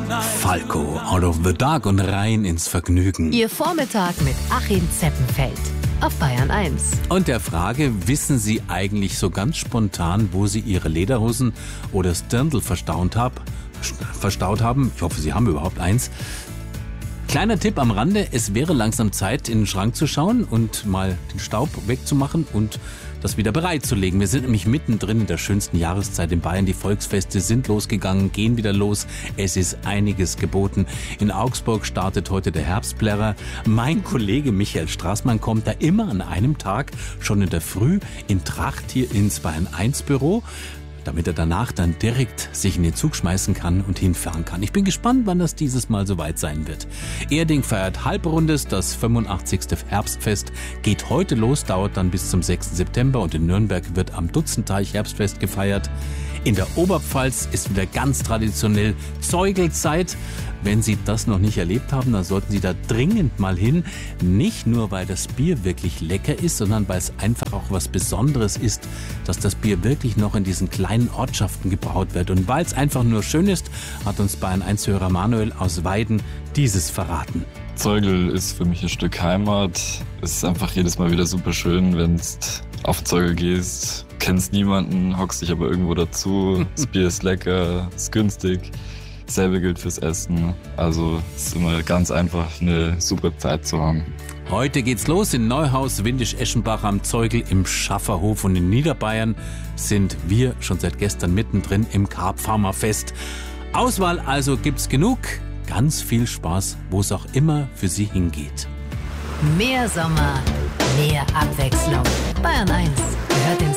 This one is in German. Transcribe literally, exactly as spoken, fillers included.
Falco, Out of the Dark und rein ins Vergnügen. Ihr Vormittag mit Achim Zeppenfeld auf Bayern eins. Und der Frage, wissen Sie eigentlich so ganz spontan, wo Sie Ihre Lederhosen oder das Dirndl verstaut, hab, verstaut haben? Ich hoffe, Sie haben überhaupt eins. Kleiner Tipp am Rande, es wäre langsam Zeit, in den Schrank zu schauen und mal den Staub wegzumachen und das wieder bereitzulegen. Wir sind nämlich mittendrin in der schönsten Jahreszeit in Bayern. Die Volksfeste sind losgegangen, gehen wieder los. Es ist einiges geboten. In Augsburg startet heute der Herbstplärrer. Mein Kollege Michael Straßmann kommt da immer an einem Tag, schon in der Früh, in Tracht hier ins Bayern eins Büro, damit er danach dann direkt sich in den Zug schmeißen kann und hinfahren kann. Ich bin gespannt, wann das dieses Mal soweit sein wird. Erding feiert Halbrundes, das fünfundachtzigste Herbstfest geht heute los, dauert dann bis zum sechsten September und in Nürnberg wird am Dutzenteich Herbstfest gefeiert. In der Oberpfalz ist wieder ganz traditionell Zeugelzeit. Wenn Sie das noch nicht erlebt haben, dann sollten Sie da dringend mal hin. Nicht nur, weil das Bier wirklich lecker ist, sondern weil es einfach auch was Besonderes ist, dass das Bier wirklich noch in diesen kleinen Ortschaften gebraut wird. Und weil es einfach nur schön ist, hat uns Bayern eins Hörer Manuel aus Weiden dieses verraten. Zeugel ist für mich ein Stück Heimat. Es ist einfach jedes Mal wieder super schön, wenn du auf Zeugel gehst. Kennst niemanden, hockst dich aber irgendwo dazu. Das Bier ist lecker, ist günstig. Dasselbe gilt fürs Essen. Also es ist immer ganz einfach, eine super Zeit zu haben. Heute geht's los in Neuhaus, Windisch-Eschenbach am Zeugel im Schafferhof und in Niederbayern sind wir schon seit gestern mittendrin im Karpfarmerfest. Auswahl also gibt's genug. Ganz viel Spaß, wo es auch immer für Sie hingeht. Mehr Sommer, mehr Abwechslung. Bayern eins gehört den